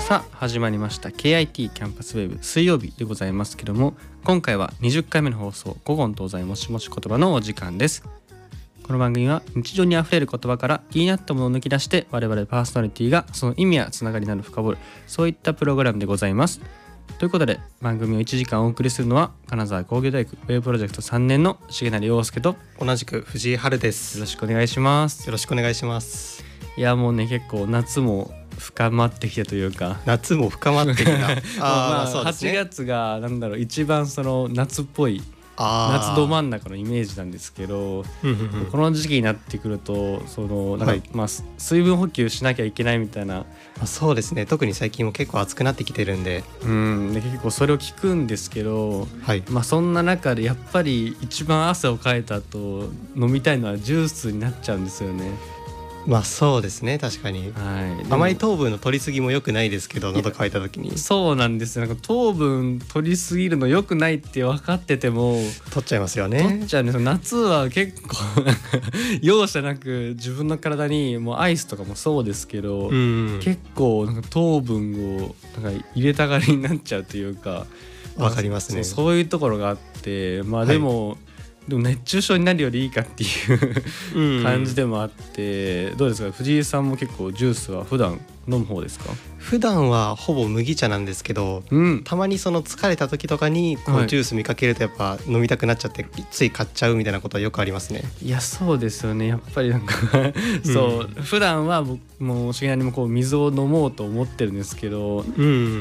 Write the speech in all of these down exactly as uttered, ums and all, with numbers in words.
さあ始まりました ケーアイティー キャンパスウェーブ水曜日でございますけども、今回はにじゅっかいめの放送古今東西もしもし言葉のお時間です。この番組は日常にあふれる言葉から気になったものを抜き出して我々パーソナリティがその意味やつながりなど深掘る、そういったプログラムでございます。ということで番組をいちじかんお送りするのは金沢工業大学ウェブプロジェクトさんねんの重成陽介と同じく藤井春です。 よろしくお願いします。 よろしくお願いします。 いやもうね結構夏も深まってきてというか夏も深まってきたあ、 まあ、はちがつがなんだろう一番その夏っぽい夏ど真ん中のイメージなんですけど、この時期になってくるとそのなんか、はい、まあ、水分補給しなきゃいけないみたいな。 あ、そうですね。特に最近も結構暑くなってきてるんで、 うんで結構それを聞くんですけど、 はい、まあ、 そんな中でやっぱり一番汗をかいた後飲みたいのはジュースになっちゃうんですよね。 まあそうですね、確かに、はい、あまり糖分の取りすぎも良くないですけど、喉乾いた時に。 そうなんですよ。なんか糖分取りすぎるの良くないって分かってても取っちゃいますよね。 取っちゃうんですよ。夏は結構容赦なく自分の体にもうアイスとかもそうですけど、うん、結構なんか糖分をなんか入れたがりになっちゃうというか。 わかりますね。 そう、そういうところがあって、まあでも、はい、でも熱中症になるよりいいかっていう感じでもあって、うん、どうですか藤井さんも結構ジュースは普段飲む方ですか？ 普段はほぼ麦茶なんですけど、うん、たまにその疲れた時とかにこうジュース見かけるとやっぱ飲みたくなっちゃってつい買っちゃうみたいなことはよくありますね。 いやそうですよね。やっぱりなんかそう、うん、普段は僕もしげなにもこう水を飲もうと思ってるんですけど、うん、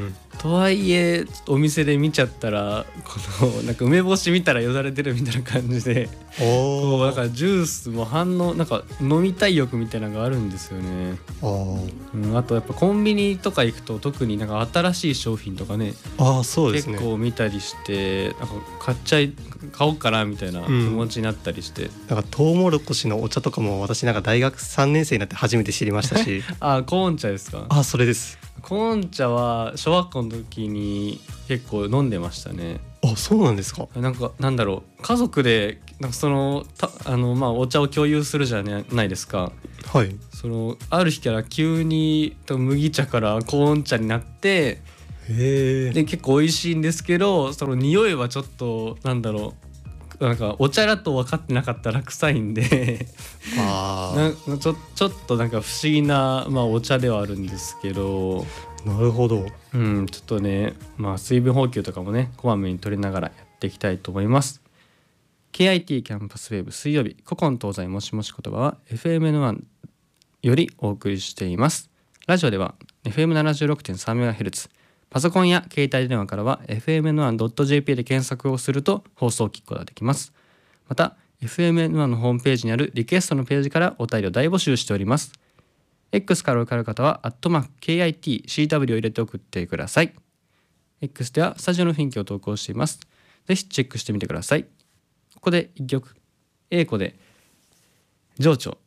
とはいえお店で見ちゃったらこのなんか梅干し見たらよだれ出るみたいな感じで、こうなんかジュースも反応なんか飲みたい欲みたいなのがあるんですよね。あ、うん、あとやっぱコンビニとか行くと特になんか新しい商品とかね、 あ、そうですね、 結構見たりしてなんか買っちゃい買おうかなみたいな気持ちになったりして、うん、 なんかトウモロコシのお茶とかも私なんか大学さんねん生になって初めて知りましたしあ、コーン茶ですか？ あ、それです。 コーン茶は小学校の時に結構飲んでましたね。 あ、そうなんですか。 なんかなんだろう、家族でなんかそのたあのまあお茶を共有するじゃないですか。 はい。 そのある日から急に麦茶からコーン茶になって、 へで結構美味しいんですけど、その匂いはちょっとなんだろう、なんかお茶だと分かってなかったら臭いんであなちょ、ちょっとなんか不思議な、まあ、お茶ではあるんですけど。 なるほど、 うん、ちょっとね、まあ、水分補給とかもねこまめに取りながらやっていきたいと思います。 ケーアイティー キャンパスウェーブ水曜日古今東西もしもし言葉は エフエムエヌワン よりお送りしています。ラジオでは エフエムななじゅうろくてんさんメガヘルツ、パソコンや携帯電話からは エフエムエヌワンドットジェーピー で検索をすると放送を聞くことができます。また エフエムエヌワン のホームページにあるリクエストのページからお便りを大募集しております。 X からおかる方はアットマーク ケーアイティーシーダブリュー を入れて送ってください。 X ではスタジオの雰囲気を投稿しています。ぜひチェックしてみてください。ここで一曲、英子で情緒。